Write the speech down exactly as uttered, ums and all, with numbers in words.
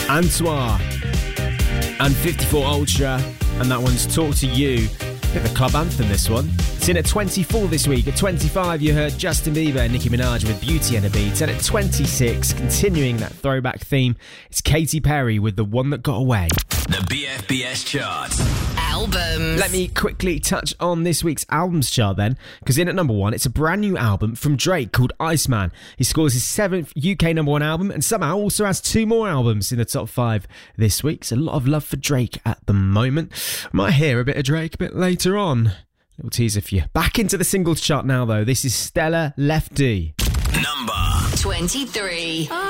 Antoine and fifty-four Ultra, and that one's Talk to You. Bit of a club anthem, this one. It's in at twenty-four this week. At twenty-five, you heard Justin Bieber and Nicki Minaj with Beauty and a Beat. And at twenty-six, continuing that throwback theme, it's Katy Perry with The One That Got Away. The B F B S chart. Albums. Let me quickly touch on this week's albums chart then, because in at number one, it's a brand new album from Drake called Iceman. He scores his seventh U K number one album and somehow also has two more albums in the top five this week. So a lot of love for Drake at the moment. Might hear a bit of Drake a bit later on. Little teaser for you. Back into the singles chart now though. This is Stella Lefty. Number twenty-three.